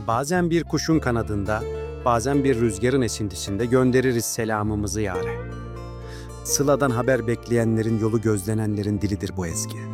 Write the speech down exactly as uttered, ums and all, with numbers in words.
Bazen bir kuşun kanadında, bazen bir rüzgarın esintisinde göndeririz selamımızı yâre. Sıla'dan haber bekleyenlerin, yolu gözlenenlerin dilidir bu ezgi.